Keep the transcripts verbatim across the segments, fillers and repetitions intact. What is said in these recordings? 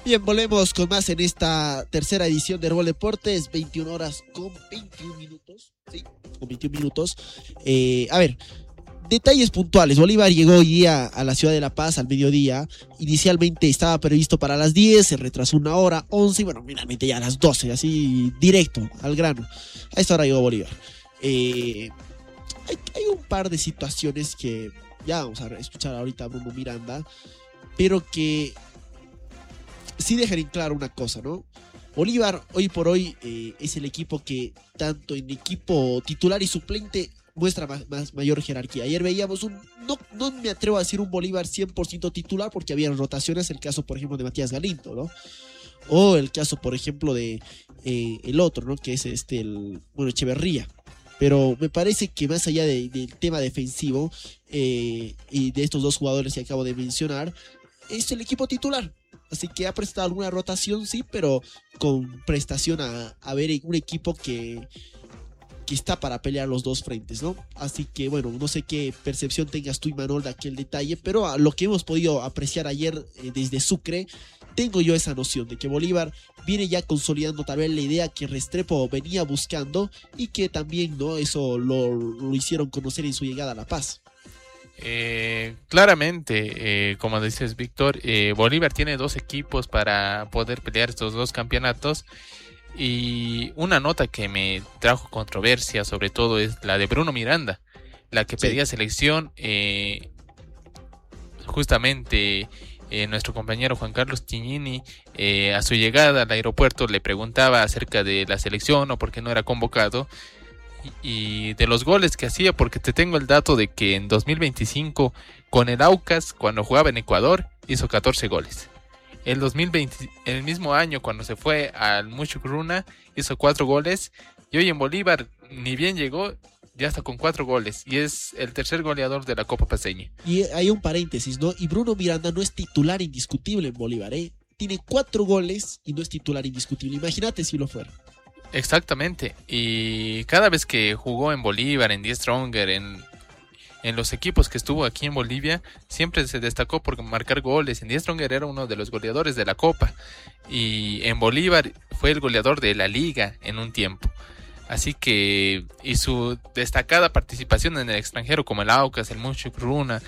Bien, volvemos con más en esta tercera edición de Herbol Deportes, veintiuna horas con veintiún minutos, sí, con veintiún minutos. Eh, a ver, detalles puntuales. Bolívar llegó hoy día a la ciudad de La Paz al mediodía. Inicialmente estaba previsto para las diez, se retrasó una hora, once, y bueno, finalmente ya a las doce, así directo, al grano. A esta hora llegó Bolívar. Eh, hay, hay un par de situaciones que ya vamos a escuchar ahorita a Bruno Miranda, pero que sí dejan en claro una cosa, ¿no? Bolívar hoy por hoy eh, es el equipo que tanto en equipo titular y suplente muestra más, más mayor jerarquía. Ayer veíamos un, no, no me atrevo a decir un Bolívar cien por ciento titular porque había rotaciones, el caso por ejemplo de Matías Galindo, ¿no? O el caso por ejemplo de eh, el otro, ¿no? Que es este, el, bueno, Echeverría. Pero me parece que más allá de, del tema defensivo eh, y de estos dos jugadores que acabo de mencionar, es el equipo titular. Así que ha prestado alguna rotación, sí, pero con prestación a, a ver un equipo que, que está para pelear los dos frentes, ¿no? Así que, bueno, no sé qué percepción tengas tú, Imanol, de aquel detalle, pero a lo que hemos podido apreciar ayer eh, desde Sucre, tengo yo esa noción de que Bolívar viene ya consolidando tal vez la idea que Restrepo venía buscando y que también, ¿no? Eso lo, lo hicieron conocer en su llegada a La Paz. Eh, claramente, eh, como dices Víctor, eh, Bolívar tiene dos equipos para poder pelear estos dos campeonatos, y una nota que me trajo controversia sobre todo es la de Bruno Miranda, la que pedía sí. selección. eh, justamente eh, nuestro compañero Juan Carlos Tignini eh, a su llegada al aeropuerto le preguntaba acerca de la selección o por qué no era convocado y de los goles que hacía, porque te tengo el dato de que en dos mil veinticinco con el Aucas, cuando jugaba en Ecuador, hizo catorce goles. El dos mil veinte, el mismo año cuando se fue al Muchukruna, hizo cuatro goles, y hoy en Bolívar ni bien llegó, ya está con cuatro goles y es el tercer goleador de la Copa Paceña. Y hay un paréntesis, ¿no? Y Bruno Miranda no es titular indiscutible en Bolívar, ¿eh? Tiene cuatro goles y no es titular indiscutible. Imagínate si lo fuera. Exactamente, y cada vez que jugó en Bolívar, en Die Stronger, en, en los equipos que estuvo aquí en Bolivia, siempre se destacó por marcar goles. En Die Stronger era uno de los goleadores de la Copa, y en Bolívar fue el goleador de la Liga en un tiempo. Así que, y su destacada participación en el extranjero como el Aucas, el Muchukruna,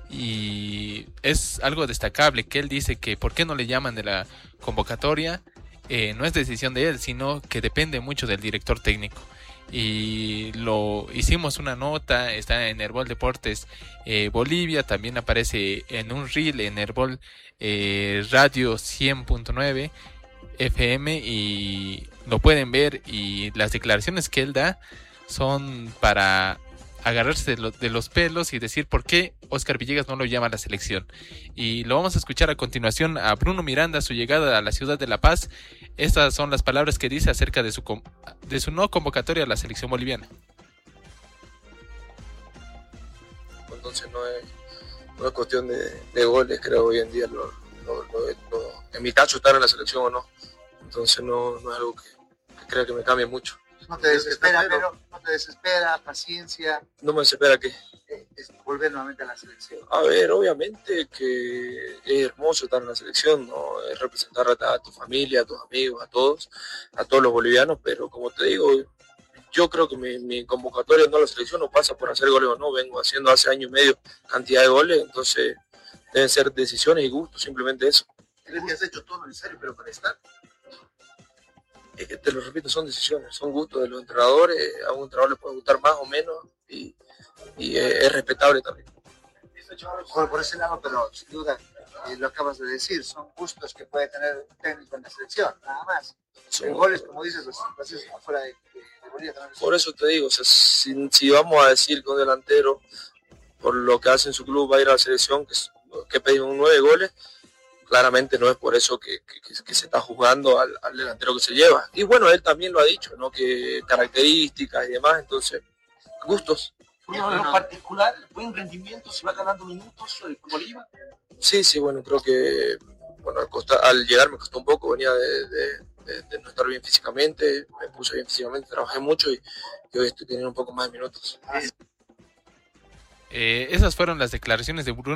y es algo destacable que él dice que por qué no le llaman de la convocatoria. Eh, no es decisión de él, sino que depende mucho del director técnico. Y lo hicimos una nota, está en Herbol Deportes eh, Bolivia, también aparece en un reel en Herbol eh, Radio cien punto nueve F M, y lo pueden ver, y las declaraciones que él da son para agarrarse de, lo, de los pelos y decir por qué Oscar Villegas no lo llama a la selección. Y lo vamos a escuchar a continuación a Bruno Miranda, su llegada a la ciudad de La Paz. Estas son las palabras que dice acerca de su, de su no convocatoria a la selección boliviana. Entonces no es, no es cuestión de, de goles, creo hoy en día lo, lo, lo, lo, en mi caso estar en la selección o no. Entonces no, no es algo que, que creo que me cambie mucho. No te desespera, pero no te desespera, paciencia. No me desespera qué. Eh, es volver nuevamente a la selección. A ver, obviamente que es hermoso estar en la selección, ¿no? Es representar a, a tu familia, a tus amigos, a todos, a todos los bolivianos, pero como te digo, yo creo que mi, mi convocatoria no a la selección no pasa por hacer goles o no. Vengo haciendo hace año y medio cantidad de goles, entonces deben ser decisiones y gustos, simplemente eso. ¿Crees que has hecho todo lo necesario pero para estar? Es que te lo repito, son decisiones, son gustos de los entrenadores. A un entrenador le puede gustar más o menos, y, y es, es respetable también. Por, por ese lado, pero sin duda, eh, lo acabas de decir, son gustos que puede tener un técnico en la selección, nada más. Son goles, como dices, los haces afuera de, de, de Bolivia también. Por eso te digo, o sea, si, si vamos a decir que un delantero, por lo que hace en su club, va a ir a la selección, que, que pedimos nueve goles, claramente no es por eso que, que, que se está juzgando al, al delantero que se lleva. Y bueno, él también lo ha dicho, ¿no? Que características y demás, entonces, gustos. ¿En lo particular, buen rendimiento, se va ganando minutos con Bolívar? Sí, sí, bueno, creo que bueno, al, costa, al llegar me costó un poco, venía de, de, de, de no estar bien físicamente, me puse bien físicamente, trabajé mucho y, y hoy estoy teniendo un poco más de minutos. Eh, esas fueron las declaraciones de Bruno